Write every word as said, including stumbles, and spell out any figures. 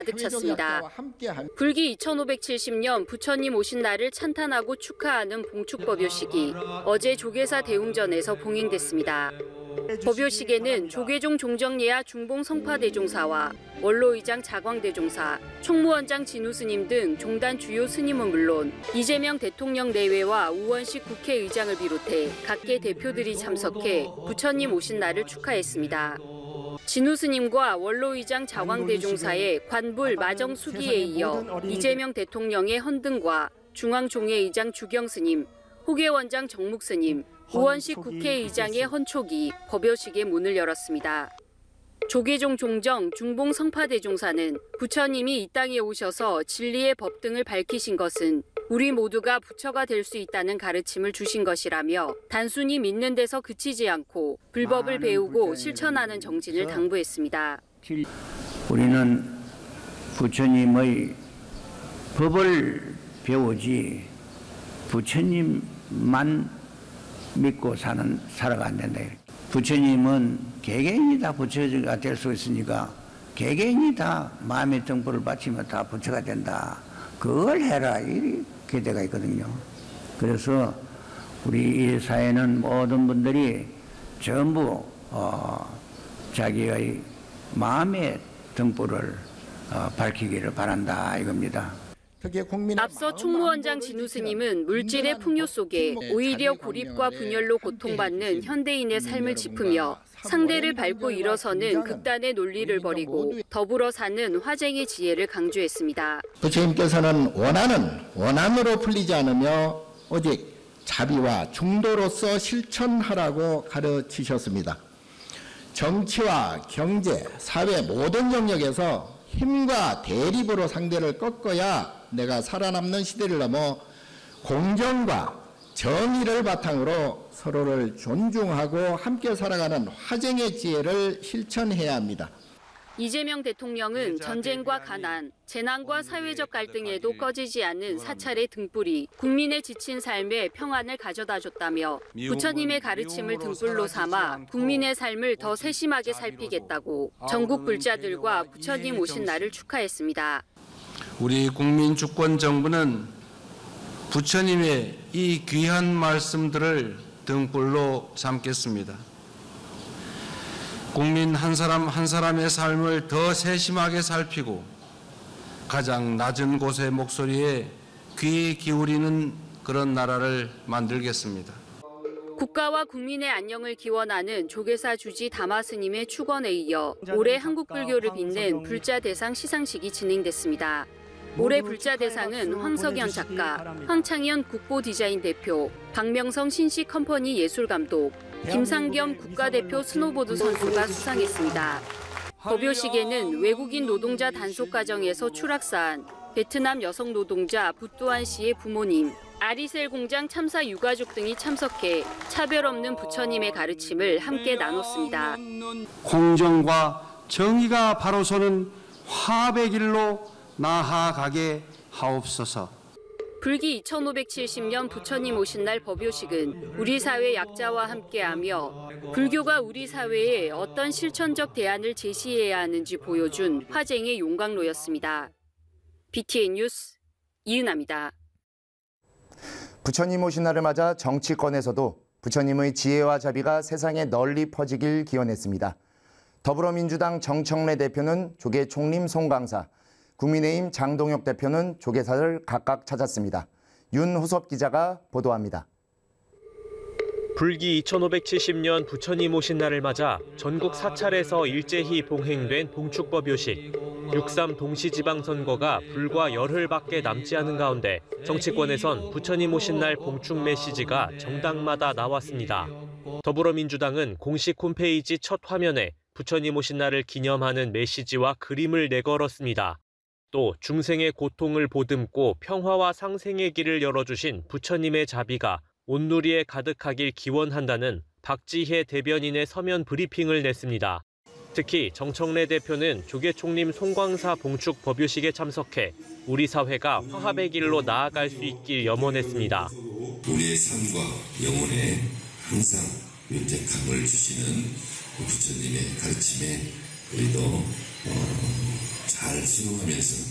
가득 찼습니다. 불기 이천오백칠십 년 부처님 오신 날을 찬탄하고 축하하는 봉축법요식이 어제 조계사 대웅전에서 봉행됐습니다. 법요식에는 조계종 종정예하 중봉 성파대종사와 원로의장 자광대종사, 총무원장 진우스님 등 종단 주요 스님은 물론 이재명 대통령 내외와 우원식 국회의장을 비롯해 각계 대표들이 참석해 부처님 오신 날을 축하했습니다. 진우스님과 원로의장 자광대종사의 관불 마정 수기에 이어 이재명 대통령의 헌등과 중앙종회의장 주경스님, 호계원장 정묵스님, 우원식 국회의장의 헌촉이 법요식의 문을 열었습니다. 조계종 종정 중봉 성파대종사는 부처님이 이 땅에 오셔서 진리의 법 등을 밝히신 것은 우리 모두가 부처가 될 수 있다는 가르침을 주신 것이라며 단순히 믿는 데서 그치지 않고 불법을 배우고 실천하는 정진을 당부했습니다. 우리는 부처님의 법을 배우지 부처님만 믿고 사는 살아가 안 된다. 부처님은 개개인이 다 부처가 될 수 있으니까 개개인이 다 마음의 등불을 바치면 다 부처가 된다. 그걸 해라 이 계대가 있거든요. 그래서 우리 이 사회는 모든 분들이 전부 어, 자기의 마음의 등불을 어, 밝히기를 바란다 이겁니다. 앞서 총무원장 진우스님은 물질의 풍요 속에 오히려 고립과 분열로 고통받는 현대인의 삶을 짚으며 상대를 밟고 일어서는 극단의 논리를 버리고 더불어 사는 화쟁의 지혜를 강조했습니다. 부처님께서는 원한은 원한으로 풀리지 않으며 오직 자비와 중도로서 실천하라고 가르치셨습니다. 정치와 경제, 사회 모든 영역에서 힘과 대립으로 상대를 꺾어야 내가 살아남는 시대를 넘어 공정과 정의를 바탕으로 서로를 존중하고 함께 살아가는 화쟁의 지혜를 실천해야 합니다. 이재명 대통령은 전쟁과 가난, 재난과 사회적 갈등에도 꺼지지 않는 사찰의 등불이 국민의 지친 삶에 평안을 가져다 줬다며 부처님의 가르침을 등불로 삼아 국민의 삶을 더 세심하게 살피겠다고 전국 불자들과 부처님 오신 날을 축하했습니다. 우리 국민주권정부는 부처님의 이 귀한 말씀들을 등불로 삼겠습니다. 국민 한 사람 한 사람의 삶을 더 세심하게 살피고 가장 낮은 곳의 목소리에 귀 기울이는 그런 나라를 만들겠습니다. 국가와 국민의 안녕을 기원하는 조계사 주지 다마 스님의 축원에 이어 올해 한국 불교를 빛낸 불자 대상 시상식이 진행됐습니다. 올해 불자 대상은 황석연 작가, 황창현 국보 디자인 대표, 박명성 신식 컴퍼니 예술 감독, 김상겸 국가대표 스노보드 선수가 수상했습니다. 법요식에는 외국인 노동자 단속 과정에서 추락사한 베트남 여성 노동자 붓두안 씨의 부모님, 아리셀 공장 참사 유가족 등이 참석해 차별 없는 부처님의 가르침을 함께 나눴습니다. 공정과 정의가 바로 서는 화합의 길로 나아가게 하옵소서. 불기 이천오백칠십 년 부처님 오신 날 법요식은 우리 사회 약자와 함께하며 불교가 우리 사회에 어떤 실천적 대안을 제시해야 하는지 보여준 화쟁의 용광로였습니다. 비티엔 뉴스 이은아입니다. 부처님 오신 날을 맞아 정치권에서도 부처님의 지혜와 자비가 세상에 널리 퍼지길 기원했습니다. 더불어민주당 정청래 대표는 조계 총림 송광사, 국민의힘 장동혁 대표는 조계사를 각각 찾았습니다. 윤호섭 기자가 보도합니다. 불기 이천오백칠십 년 부처님 오신 날을 맞아 전국 사찰에서 일제히 봉행된 봉축법요식. 육삼 동시지방선거가 불과 열흘밖에 남지 않은 가운데 정치권에선 부처님 오신 날 봉축 메시지가 정당마다 나왔습니다. 더불어민주당은 공식 홈페이지 첫 화면에 부처님 오신 날을 기념하는 메시지와 그림을 내걸었습니다. 또 중생의 고통을 보듬고 평화와 상생의 길을 열어주신 부처님의 자비가 온누리에 가득하길 기원한다는 박지혜 대변인의 서면 브리핑을 냈습니다. 특히 정청래 대표는 조계 총림 송광사 봉축 법요식에 참석해 우리 사회가 화합의 길로 나아갈 수 있길 염원했습니다. 우리의 삶과 영혼에 항상 윤택함을 주시는 부처님의 가르침에 우리도 어... 잘 수용하면서